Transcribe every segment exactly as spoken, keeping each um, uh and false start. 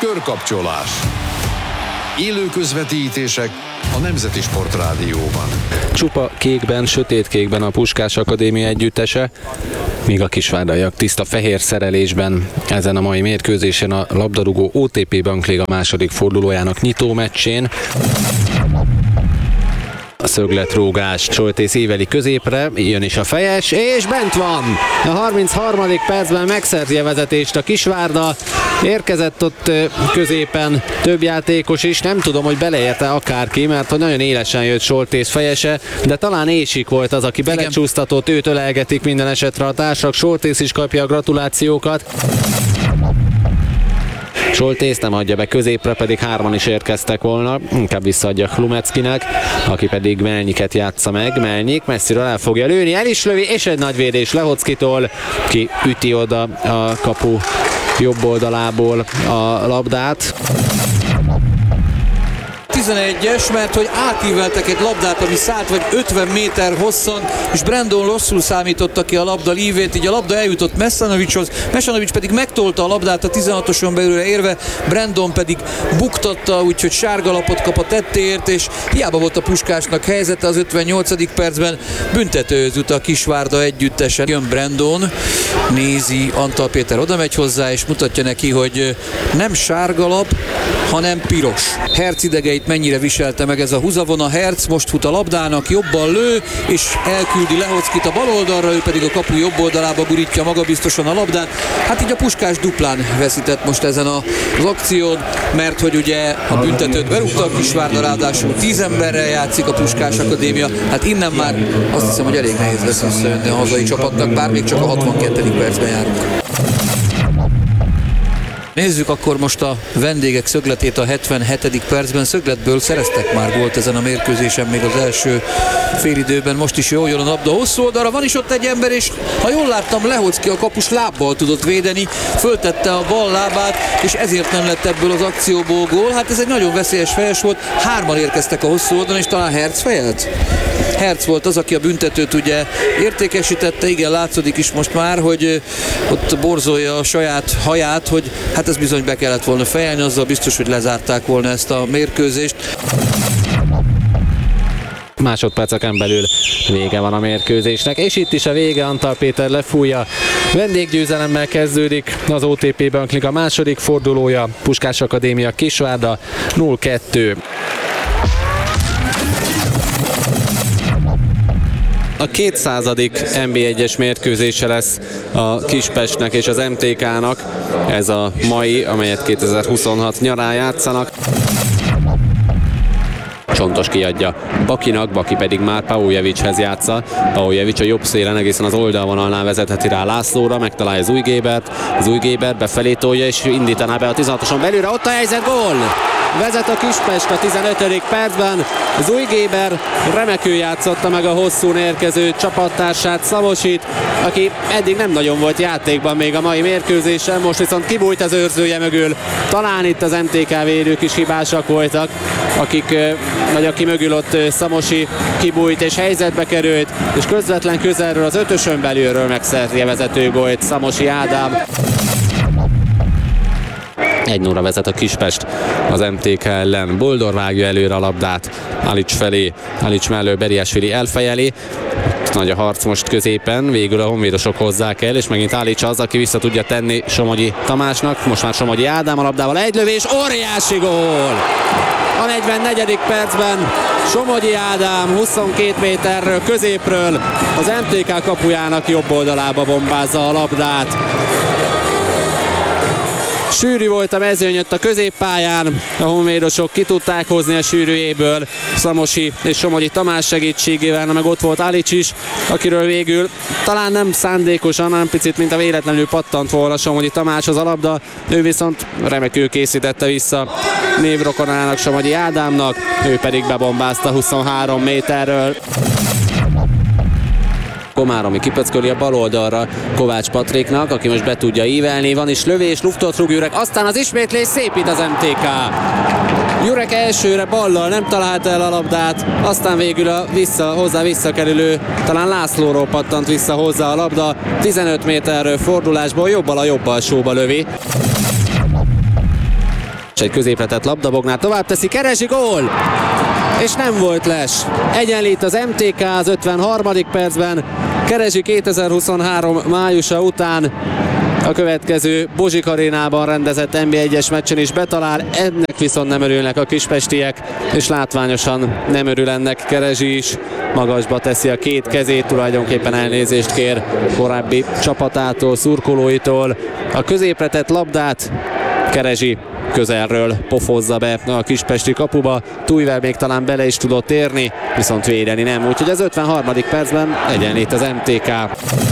Körkapcsolás. Élő közvetítések a Nemzeti Sportrádióban. Csupa kékben, sötétkékben a Puskás Akadémia együttese, míg a kisvárdaiak tiszta fehér szerelésben. Ezen a mai mérkőzésen a labdarúgó o té pé Bankliga második fordulójának nyitó meccsén a szögletrúgás, Csoltész íveli középre, jön is a fejes, és bent van! A harmincharmadik percben megszerzi a vezetést a Kisvárda, érkezett ott középen több játékos is, nem tudom, hogy beleérte akárki, mert hogy nagyon élesen jött Csoltész fejese, de talán Ésik volt az, aki belecsúsztatott, őt ölelgetik minden esetre a társak, Csoltész is kapja a gratulációkat. Csoltész nem adja be középre, pedig hárman is érkeztek volna, inkább visszaadja Hlumeckinek, aki pedig Melnyiket játsza meg. Melnyik messziről el fogja lőni, el is lövi, és egy nagy védés Lehockitól, ki üti oda a kapu jobb oldalából a labdát. tizenegyes, mert hogy átíveltek egy labdát, ami szállt vagy ötven méter hosszan, és Brandon rosszul számította ki a labda lívét, így a labda eljutott Messanovicshoz, Messanovics pedig megtolta a labdát a tizenhatoson belőle érve, Brandon pedig buktatta, úgyhogy sárgalapot kap a tettéért, és hiába volt a Puskásnak helyzete az ötvennyolcadik percben, büntetőhöz jut a Kisvárda együttesen. Jön Brandon, nézi, Antal Péter oda megy hozzá, és mutatja neki, hogy nem sárgalap, hanem piros. Herc idegeit mennyire viselte meg ez a húzavona. Herc most fut a labdának, jobban lő, és elküldi Lehockit a bal oldalra, ő pedig a kapu jobb oldalába gurítja magabiztosan a labdát. Hát így a Puskás duplán veszített most ezen az akción, mert hogy ugye a büntetőt berúgta a Kisvárda, ráadásul tíz emberrel játszik a Puskás Akadémia. Hát innen már azt hiszem, hogy elég nehéz lesz visszajönni a hazai csapatnak, bár még csak a hatvannegyedik percben járunk. Nézzük akkor most a vendégek szögletét a hetvenhetedik percben. Szögletből szereztek már gólt ezen a mérkőzésen még az első félidőben. Most is jól jön a labda hosszú oldalra, van is ott egy ember, és ha jól láttam, Lehocki a kapus lábbal tudott védeni, föltette a bal lábát, és ezért nem lett ebből az akcióból gól. Hát ez egy nagyon veszélyes fejes volt, hárman érkeztek a hosszú oldalon, és talán Herc fejelt? Herc volt az, aki a büntetőt ugye értékesítette, igen, látszódik is most már, hogy ott borzolja a saját haját, hogy hát ez bizony be kellett volna fejelni, azzal biztos, hogy lezárták volna ezt a mérkőzést. Másodperceken belül vége van a mérkőzésnek, és itt is a vége, Antal Péter lefújja. Vendéggyőzelemmel kezdődik az o té pé Bankliga második fordulója, Puskás Akadémia Kisvárda nulla kettő. A kétszázadik en bé egyes mérkőzése lesz a Kispestnek és az em té ká-nak, ez a mai, amelyet kétezer-huszonhat nyarán játszanak. Csontos kiadja Bakinak, Baki pedig már Paujevicshez játsza. Paujevics a jobb szélen egészen az oldalvonalnál vezetheti rá Lászlóra, megtalálja Zújgébert, Zújgébert befelé tolja és indítaná be a tizenhatoson belülre, ott a helyzet, gól! Vezet a Kispest a tizenötödik percben, Zújgéber remekül játszotta meg a hosszún érkező csapattársát, Szamosit, aki eddig nem nagyon volt játékban még a mai mérkőzésen, most viszont kibújt az őrzője mögül. Talán itt az em té ká védők is hibásak voltak, akik, vagy aki mögül ott Szamosi kibújt és helyzetbe került, és közvetlen közelről az ötösön belülről megszerzi a vezetőgólt Szamosi Ádám. egy nulla vezet a Kispest az em té ká ellen. Boldor vágja előre a labdát Alics felé, Alics mellől Beriásvili elfejeli. Nagy a harc most középen, végül a honvédosok hozzák el, és megint Alics az, aki vissza tudja tenni Somogyi Tamásnak. Most már Somogyi Ádám a labdával, egy lövés, óriási gól! A negyvennegyedik percben Somogyi Ádám huszonkét méterről középről az em té ká kapujának jobb oldalába bombázza a labdát. Sűrű volt a mezőny, jött a középpályán, a honvédosok ki tudták hozni a sűrűjéből Szamosi és Somogyi Tamás segítségével, meg ott volt Alics is, akiről végül talán nem szándékosan, hanem picit, mint a véletlenül pattant volna Somogyi Tamáshoz a labda, ő viszont remekül készítette vissza névrokonának, Somogyi Ádámnak, ő pedig bebombázta huszonhárom méterről. Komáromi kipöcköli a bal oldalra Kovács Patriknak, aki most be tudja ívelni, van is lövés, luftot rúg Jurek, aztán az ismétlés szépít az em té ká. Jurek elsőre ballal nem találta el a labdát, aztán végül a vissza, hozzá visszakerülő, talán Lászlóról pattant vissza hozzá a labda, tizenöt méterről fordulásból jobbal a jobb alsóba lövi. És egy középre tett labda, Bognár tovább teszi, keresi, gól! És nem volt les. Egyenlít az em té ká az ötvenharmadik percben. Keresi kétezer-huszonhárom májusa után a következő Bozsik arénában rendezett en bé egyes meccsen is betalál, ennek viszont nem örülnek a kispestiek, és látványosan nem örül ennek Keresi is. Magasba teszi a két kezét, tulajdonképpen elnézést kér korábbi csapatától, szurkolóitól. A középre tett labdát Keresi közelről pofozza be a kispesti kapuba, Tujvel még talán bele is tudott érni, viszont védeni nem, úgyhogy az ötvenharmadik percben egyenlít az em té ká.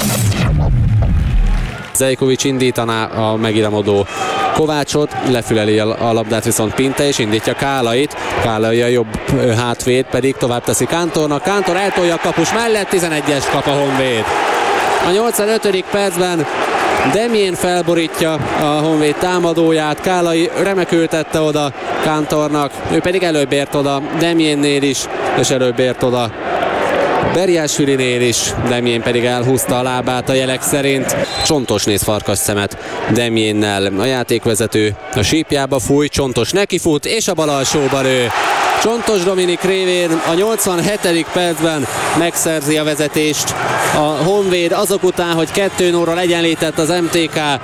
Zejkovics indítaná a megiramodó Kovácsot, lefüleli a labdát viszont Pinte, és indítja Kálait. Kálai a jobb hátvéd pedig tovább teszi Kántornak. Kántor eltolja a kapus mellett, tizenegyes kap a Honvéd. A nyolcvanötödik percben Demjén felborítja a Honvéd támadóját, Kálai remekül tette oda Kántornak, ő pedig előbb ért oda Demjénnél is, és előbb ért oda Berjásvilinél is, Demjén pedig elhúzta a lábát a jelek szerint. Csontos néz farkas szemet Demjénnel, a játékvezető a sípjába fúj, Csontos nekifut, és a bal alsóba lő. Csontos Dominik révén a nyolcvanhetedik percben megszerzi a vezetést a Honvéd, azok után, hogy kettő nullra egyenlített az em té ká.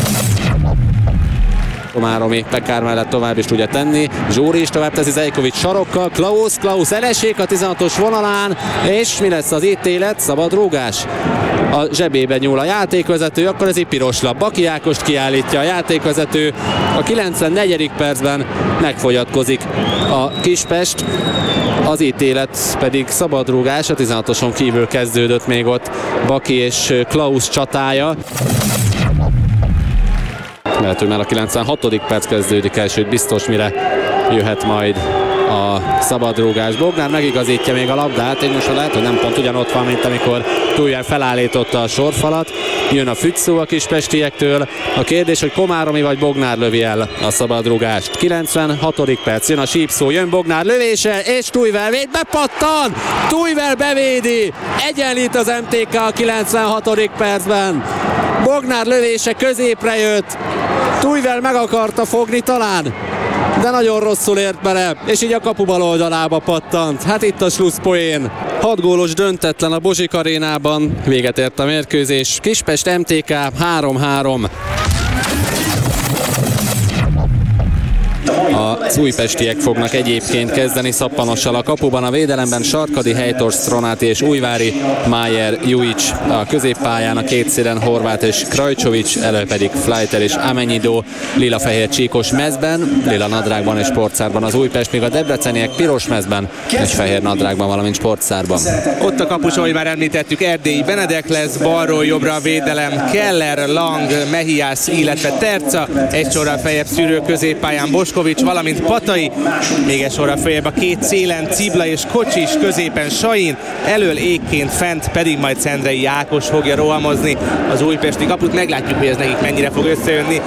Komáromi Pekár mellett tovább is tudja tenni, Zsóri is tovább teszi Zejkovics sarokkal, Klaus, Klaus elesik a tizenhatos vonalán, és mi lesz az ítélet? Szabad rúgás. A zsebébe nyúl a játékvezető, akkor ez egy piros lap. Baki Ákost kiállítja a játékvezető, a kilencvennegyedik percben megfogyatkozik a Kispest, az ítélet pedig szabadrúgás, a tizenhatoson kívül kezdődött még ott Baki és Klaus csatája. Lehet, hogy már a kilencvenhatodik perc kezdődik el, sőt biztos, mire jöhet majd a szabadrúgás. Bognár megigazítja még a labdát, és most lehet, hogy nem pont ugyanott van, mint amikor Tujjel felállította a sorfalat. Jön a fügyszó a kispestiektől. A kérdés, hogy Komáromi vagy Bognár lövi el a szabadrúgást. kilencvenhatodik perc, jön a sípszó, jön Bognár lövése, és Tujvel véd, bepattan! Tujvel bevédi! Egyenlít az em té ká a kilencvenhatodik percben. Bognár lövése középre jött, Tujvel meg akarta fogni talán, de nagyon rosszul ért bele, és így a kapu bal oldalába pattant. Hát itt a slusszpoén. Hat gólos döntetlen a Bozsik arénában, véget ért a mérkőzés. Kispest em té ká három három. Az újpestiek fognak egyébként kezdeni Szappanossal a kapuban, a védelemben Sarkadi, Helytors, Stronáti és Újvári, Májer, Juics a középpályán, a két szélen Horváth és Krajcsovics, elő pedig Fleiter és Amenyido, lila-fehér csíkos mezben, lila nadrágban és sportszárban az Újpest, míg a debreceniek piros mezben és fehér nadrágban, valamint sportszárban. Ott a kapus, ahogy már említettük, Erdélyi Benedek lesz, balról jobbra a védelem Keller, Lang, Mehiász, illetve Terca, egy sorral feljebb szűrő középpályán Boskovics, valamint Patai, még egy sorra följebb a két szélen Cibla és Kocsis, középen Sain, elől égként fent pedig majd Szendrei Ákos fogja rohamozni az újpesti kaput. Meglátjuk, hogy ez nekik mennyire fog összejönni.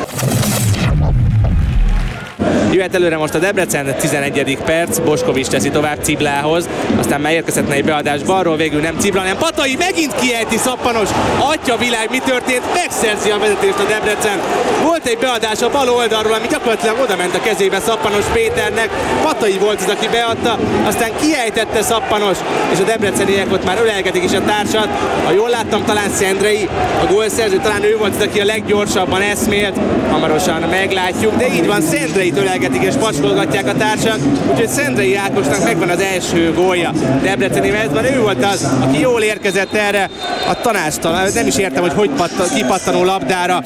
Jöhet előre most a Debrecen, tizenegyedik perc, Boskovics teszi tovább Ciblához, aztán megérkezhetne egy beadás balról, végül nem Cibla, hanem Patai, megint kiejti Szappanos, atya világ, mi történt, megszerzi a vezetést a Debrecen. Volt egy beadás a bal oldalról, ami gyakorlatilag oda ment a kezébe Szappanos Péternek, Patai volt az, aki beadta, aztán kiejtette Szappanos, és a debreceniek ott már ölelgetik is a társat. Ha jól láttam, talán Szendrei, a gólszerző, talán ő volt az, aki a leggyorsabban eszmélt, hamarosan meglátjuk, de így van, Szendreit ölelgetik és paskolgatják a társak, úgyhogy Szendrei Ákosnak megvan az első gólja debreceni mezben. Ő volt az, aki jól érkezett erre a tanácstalan, nem is értem, hogy hogy pattan, kipattanó labdára.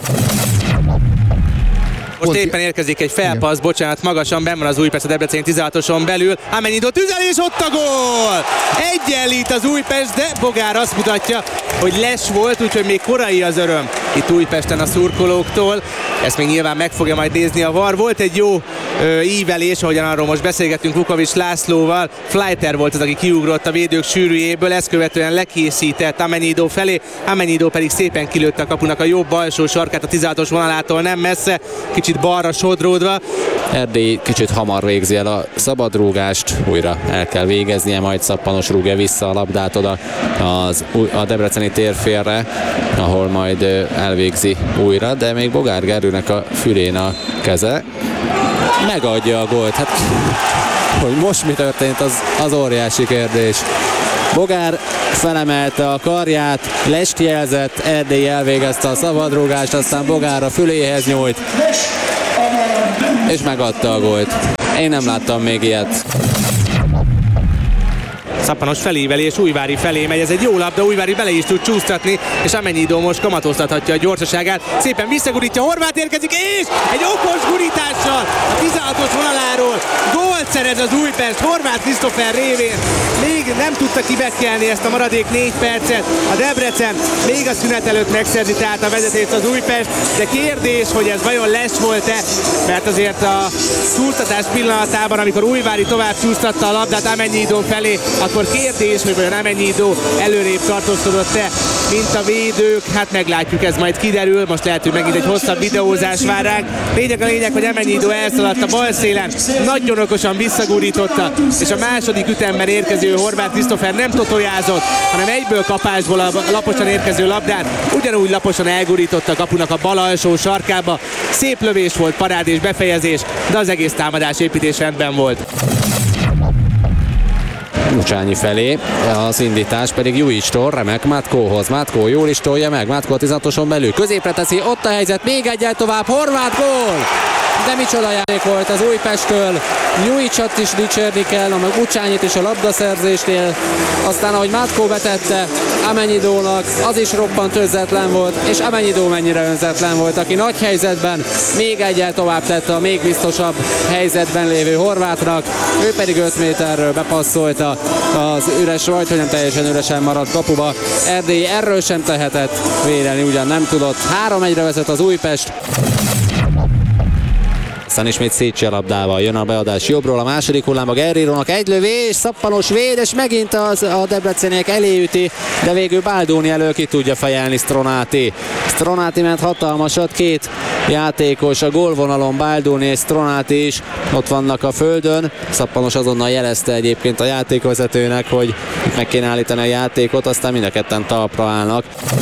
Most éppen érkezik egy felpassz, bocsánat, magasan benn van az Újpest a Debreceni tizenhatoson belül. Amennyidó tüzel, és ott a gól! Egyenlít az Újpest, de Bogár azt mutatja, hogy les volt, úgyhogy még korai az öröm itt Újpesten a szurkolóktól. Ezt még nyilván meg fogja majd nézni a VAR. Volt egy jó ö, ívelés, ahogyan arról most beszélgettünk Vukovics Lászlóval. Fleiter volt az, aki kiugrott a védők sűrűjéből, ezt követően lekészített Amennyidó felé. Amennyidó pedig szépen kilőtte a kapunak a jobb alsó sarkát a tizenhatos vonalától nem messze, kicsit balra sodródva. Erdély kicsit hamar végzi el a szabadrúgást, újra el kell végeznie, majd Szappanos rúgja vissza a labdát oda az, a debreceni térfélre, ahol majd elvégzi újra, de még Bogár Gergőnek a fülén a keze. megadja a gólt. Hát, hogy most mi történt, az, az óriási kérdés. Bogár felemelte a karját, lest jelzett, Erdély elvégezte a szabadrúgást, aztán Bogár a füléhez nyújt, és megadta a gólt. Én nem láttam még ilyet. Szappanos felíveli és Újvári felé megy, ez egy jó labda, Újvári bele is tud csúsztatni, és Amennyidó most kamatoztathatja a gyorsaságát. Szépen visszagurítja, Horváth érkezik, és egy okos gurítással a tizenhatos vonaláról gólt szerez az Újpest Horváth Krisztófer révén. Még nem tudta kibekkelni ezt a maradék négy percet. A Debrecen még a szünet előtt megszerzi tehát a vezetést az Újpest, de kérdés, hogy ez vajon lesz volt-e, mert azért a csúsztatás pillanatában, amikor Újvári tovább csúsztatta a labdát Amennyidó felé, akkor kérdés, hogy vajon Amennyidó előrébb tartózkodott-e, mint a védők. Hát meglátjuk, ez majd kiderül. Most lehet, hogy megint egy hosszabb videózás vár ránk. Lényeg a lényeg, hogy Amennyidó elszaladt a bal szélen, nagyon okosan visszagurította, és a második ütemben érkező Horváth Krisztófer nem totojázott, hanem egyből kapásból a laposan érkező labdát ugyanúgy laposan elgurította a kapunak a bal alsó sarkába. Szép lövés volt, parád és befejezés, de az egész támadás építés rendben volt. Lucsányi felé, az indítás pedig Jújicstól, remek Matkóhoz. Matkó jól is tolja meg, Matkó a tizenhatoson belül, középre teszi, ott a helyzet, még egyel tovább, Horváth gól! De micsoda játék volt az Újpesttől, Jújicsot is dicsérni kell, meg Lucsányit is a labdaszerzésnél, aztán ahogy Matkó betette Amennyidónak, az is roppant önzetlen volt, és Amennyidó mennyire önzetlen volt, aki nagy helyzetben még egyel tovább tette a még biztosabb helyzetben lévő Horváthnak, ő pedig öt méterről bepasszolta az üres, vagy hogy nem teljesen üresen maradt kapuba. Erdély erről sem tehetett, védeni ugyan nem tudott. három egyre vezet az Újpest. Aztán ismét Szécsi a labdával, jön a beadás jobbról, a második hullámba Guerreirónak egy lövés, Szappanos véd, és megint az, a debreceniek eléüti, de végül Baldoni elől ki tudja fejelni Stronati. Stronati ment hatalmasat, két játékos a gólvonalon, Baldoni és Stronati is ott vannak a földön. Szappanos azonnal jelezte egyébként a játékvezetőnek, hogy meg kéne állítani a játékot, aztán mind a ketten talpra állnak.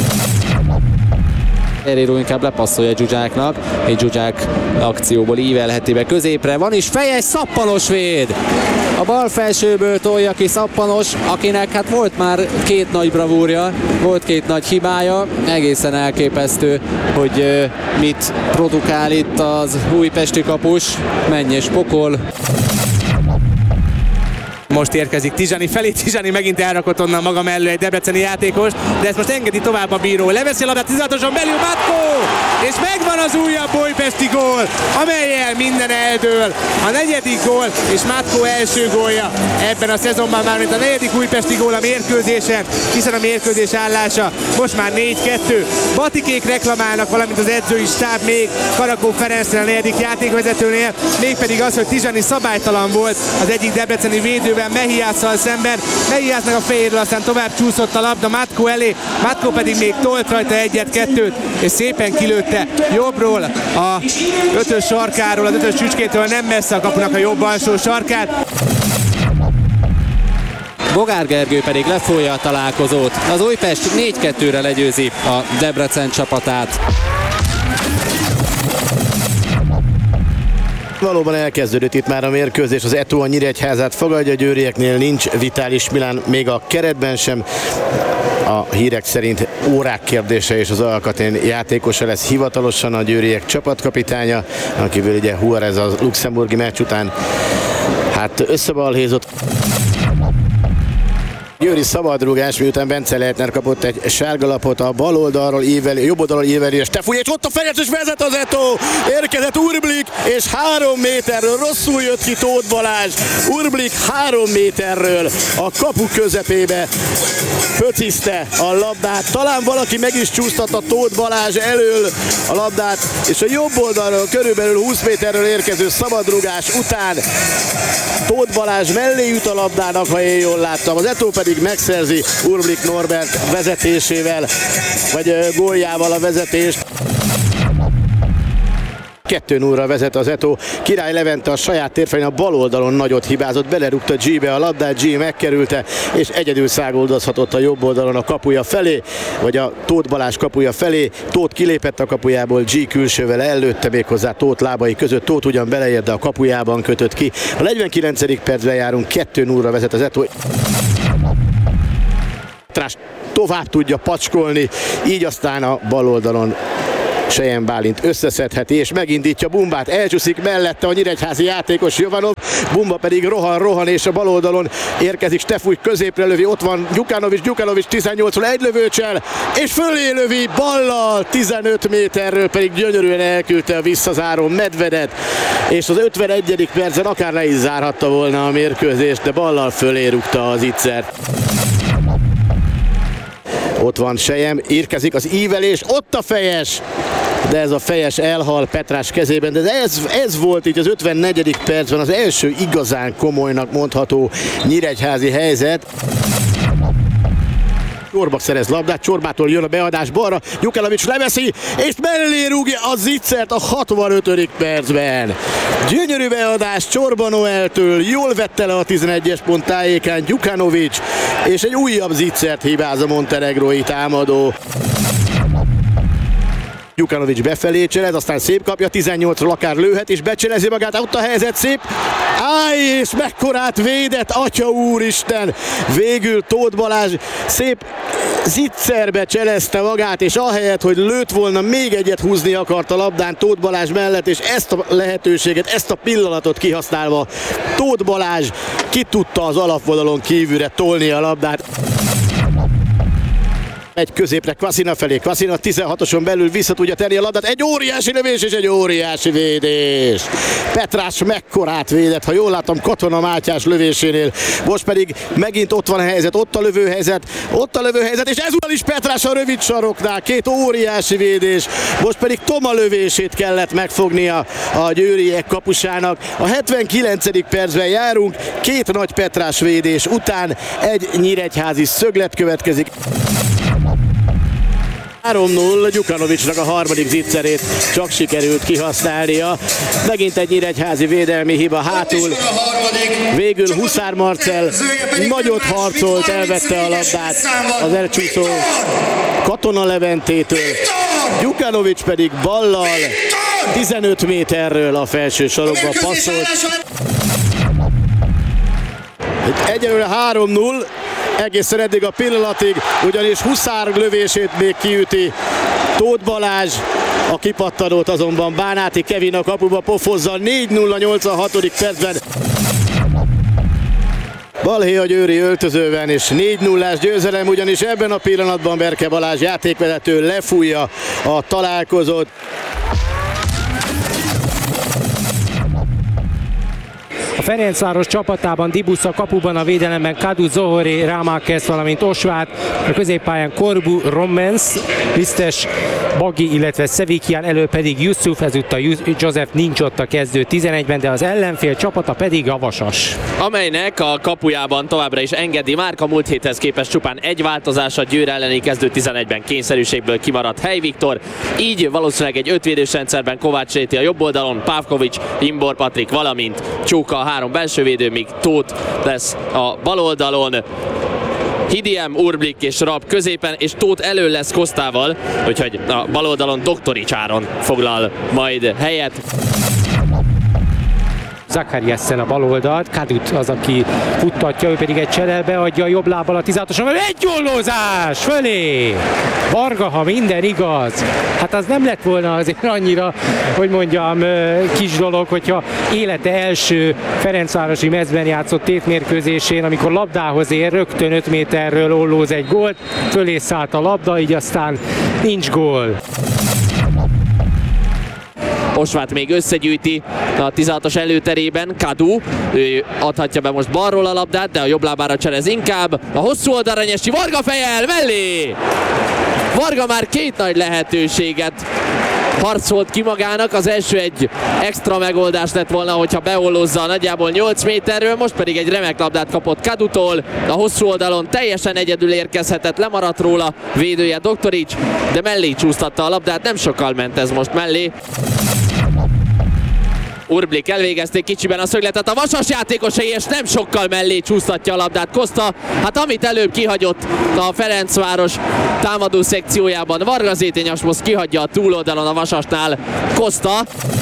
Guerreiro inkább lepasszolja Zsuzsáknak, egy Zsuzsák akcióból ívelheti be középre, van is fejes, Szappanos véd! A bal felsőből tolja ki Szappanos, akinek hát volt már két nagy bravúrja, volt két nagy hibája, egészen elképesztő, hogy uh, mit produkál itt az újpesti kapus, mennyes pokol. Most érkezik Tizsani felé, Tizsani megint elrakott onnan maga mellé egy debreceni játékos, de ezt most engedi tovább a bíró. Leveszi a labdát tizenhatoson belül Matkó, és megvan az újabb újpesti gól, amellyel minden eldől. A negyedik gól, és Matkó első gólja ebben a szezonban, már mint a negyedik újpesti gól a mérkőzésen, hiszen a mérkőzés állása most már négy kettő. Batikék reklamálnak, valamint az edzői stáb még Karakó Ferencnél, a negyedik játékvezetőnél, mégpedig az, hogy Tizsani szabálytalan volt az egyik debreceni védővel Mehiásszal szemben. Mehiásznak a fejéről, aztán tovább csúszott a labda Matkó elé, Matkó pedig még tolt rajta egyet-kettőt, és szépen kilőtte jobbról a ötös sarkáról, az ötös csücskétől nem messze a kapunak a jobb alsó sarkát. Bogár Gergő pedig lefolja a találkozót. Az Újpest négy kettőre legyőzi a Debrecen csapatát. Valóban elkezdődött itt már a mérkőzés, az Eto a Nyíregyházát fogadja, a győrieknél nincs Vitális Milán, még a keretben sem. A hírek szerint órák kérdése, és az Alkatén játékosa lesz hivatalosan a győriek csapatkapitánya, akiből ugye Juarez a luxemburgi meccs után hát összebalhézott. Győri szabadrúgás, miután Bence Leitner kapott egy sárgalapot, a bal oldalról íveli, jobb oldalról íveli, és Tefúj, és ott a fejes, és vezet az Eto! Érkezett Urblik, és három méterről rosszul jött ki Tóth Balázs. Urblik három méterről a kapu közepébe pöciszte a labdát. Talán valaki meg is csúsztatta Tóth Balázs elől a labdát, és a jobb oldalról körülbelül húsz méterről érkező szabadrúgás után Tóth Balázs mellé jut a labdának, ha én jól láttam. Az Eto pedig megszerzi Urblik Norbert vezetésével, vagy góljával a vezetést. kettő nullra vezet az Eto. Király Levente a saját térfelén a bal oldalon nagyot hibázott, belerúgta G-be a labdát, G megkerülte, és egyedül száguldozhatott a jobb oldalon a kapuja felé, vagy a Tóth Balázs kapuja felé. Tóth kilépett a kapujából, G külsővel ellőtte méghozzá Tóth lábai között. Tóth ugyan beleért, de a kapujában kötött ki. A negyvenkilencedik percben járunk, kettő nullra vezet az Eto. Petrás tovább tudja pacskolni, így aztán a bal oldalon Sejem Bálint összeszedheti, és megindítja Bumbát, elcsúszik mellette a nyíregyházi játékos Jovanov, Bumba pedig rohan, rohan, és a bal oldalon érkezik Stefúj, középre lövi, ott van Gyukanovics, Gyukanovics tizennyolcról egy lövőcsel, és fölé lövi ballal, tizenöt méterről pedig gyönyörűen elküldte a visszazáró Medvedet, és az ötvenegyedik percen akár le is zárhatta volna a mérkőzést, de ballal fölé rúgta az Itzert. Ott van Sejem, érkezik az ívelés, ott a fejes, de ez a fejes elhal Petrás kezében, de ez, ez volt így az ötvennegyedik percben az első igazán komolynak mondható nyíregyházi helyzet. Csorba szerez labdát, Csorbától jön a beadás balra, Gyukanovics leveszi, és mellé rúgja a Zitzert a hatvanötödik percben. Gyönyörű beadás Csorba Noeltől, jól vette le a tizenegyes pont tájékán Gyukanovics, és egy újabb Zitzert hibáz a montenegrói támadó. Gyukanovics befelé cselez, aztán szép kapja, tizennyolcról akár lőhet, és becselezi magát, ott a helyzet szép. Áj, és mekkorát védett, atya úristen! Végül Tóth Balázs szép Zitzerbe cselezte magát, és ahelyett, hogy lőtt volna, még egyet húzni akart a labdán Tóth Balázs mellett, és ezt a lehetőséget, ezt a pillanatot kihasználva Tóth Balázs ki tudta az alapvonalon kívülre tolni a labdát. Egy középre Kvasina felé, Kvasina tizenhatoson belül vissza tudja tenni a labdát, egy óriási lövés és egy óriási védés. Petrás mekkorát védett, ha jól látom Katona Mátyás lövésénél, most pedig megint ott van a helyzet, ott a lövőhelyzet, ott a lövőhelyzet, és ezúttal is Petrás a rövid saroknál, két óriási védés, most pedig Toma lövését kellett megfognia a győriek kapusának. A hetvenkilencedik percben járunk, két nagy Petrás védés után egy nyíregyházi szöglet következik. három null, Gyukanovicsnak a harmadik Zitzerét csak sikerült kihasználnia. Megint egy nyíregyházi védelmi hiba hátul. Végül Huszár Marcell nagyot harcolt, elvette a labdát az elcsúszó Katona Leventétől. Gyukanovics pedig ballal tizenöt méterről a felső sarokba passzolt. Egyelőre három null. Egészen eddig a pillanatig, ugyanis Huszár lövését még kiüti Tóth Balázs, a kipattanót azonban Bánáti Kevin a kapuba pofozza, négy nulla nyolcvanhatodik percben. Balhé a győri öltözőben, és négy nullás győzelem, ugyanis ebben a pillanatban Berke Balázs játékvezető lefújja a találkozót. A Ferencváros csapatában Dibusz, a kapuban a védelemben Kadu, Zohori, Rámákesz, valamint Osvát, a középpályán Korbu, Rommens, Visztes, Bagi, illetve Szevikián, elő pedig Yusuf, ezúttal József nincs ott a kezdő tizenegyben, de az ellenfél csapata pedig a Vasas. Amelynek a kapujában továbbra is engedi Márka, múlt héthez képest csupán egy változás, a Győr elleni kezdő tizenegyben kényszerűségből kimaradt Hely Viktor, így valószínűleg egy ötvédős rendszerben Kovács Réti a jobb oldalon, Pávkovics, Imbor Patrik, valamint Csóka a három belsővédő, míg Tóth lesz a bal oldalon, Hidiem, Urblik és Rab középen, és Tóth elő lesz Kosztával, úgyhogy a bal oldalon Doktorics Áron foglal majd helyet. Zakariassen a bal oldalt, Kadut az, aki futtatja, ő pedig egy cselel beadja a jobb lábbal a tizenhatoson, egy gollózás fölé! Varga, ha minden igaz, hát az nem lett volna azért annyira, hogy mondjam, kis dolog, hogyha élete első ferencvárosi mezben játszott tétmérkőzésén, amikor labdához ér, rögtön öt méterről ollóz egy gólt, fölé szállt a labda, így aztán nincs gól. Osvát még összegyűjti a tizenhatos előterében, Kadu, ő adhatja be most balról a labdát, de a jobb lábára cselez inkább, a hosszú oldalra Nyesi, Varga fejel, mellé! Varga már két nagy lehetőséget harcolt ki magának, az első egy extra megoldás lett volna, hogyha beollozza nagyjából nyolc méterről, most pedig egy remek labdát kapott Kadutól, a hosszú oldalon teljesen egyedül érkezhetett, lemaradt róla védője Doktorics, de mellé csúsztatta a labdát, nem sokkal ment ez most mellé. Urblik elvégezték kicsiben a szögletet a Vasas játékosai, és nem sokkal mellé csúsztatja a labdát Costa. Hát amit előbb kihagyott a Ferencváros támadó szekciójában Varga Zétény, most kihagyja a túloldalon a Vasasnál Costa.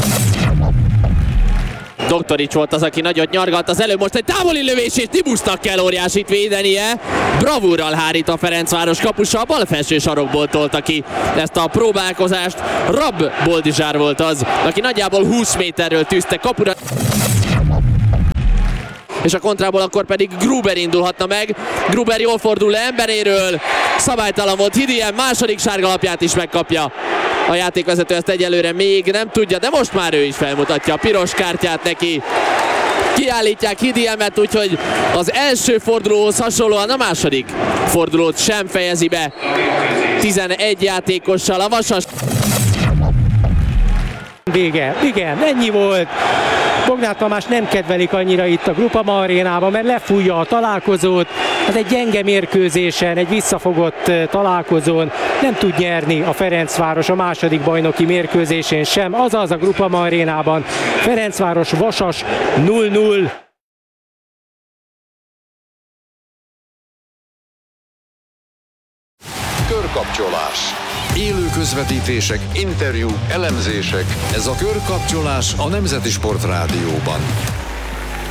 Doktorics volt az, aki nagyot nyargalt az előbb, most egy távoli lövés, és Tibusznak kell óriásit védenie. Bravúrral hárít a Ferencváros kapusa, a bal felső sarokból tolta ki ezt a próbálkozást. Rab Boldizsár volt az, aki nagyjából húsz méterről tűzte kapura. És a kontrából akkor pedig Gruber indulhatna meg. Gruber jól fordul le emberéről. Szabálytalan volt Hidien, második sárgalapját is megkapja. A játékvezető ezt egyelőre még nem tudja, de most már ő is felmutatja a piros kártyát neki. Kiállítják Hidiemet, úgyhogy az első fordulóhoz hasonlóan a második fordulót sem fejezi be. tizenegy játékossal a Vasas. Vége, igen, ennyi volt. Bognár Tamás nem kedvelik annyira itt a Groupama arénában, mert lefújja a találkozót. Ez egy gyenge mérkőzésen, egy visszafogott találkozón nem tud nyerni a Ferencváros a második bajnoki mérkőzésén sem. Azaz a Groupama arénában Ferencváros Vasas nulla nulla. Körkapcsolás. Élő közvetítések, interjúk, elemzések. Ez a Körkapcsolás a Nemzeti Sport Rádióban.